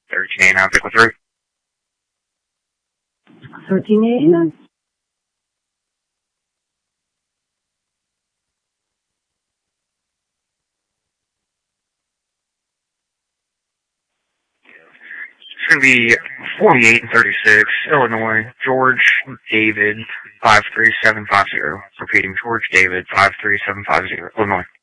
1389, pick with 3. 1389. It's going to be 48 and 36, Illinois, George David 53750. Repeating, George David 53750, Illinois.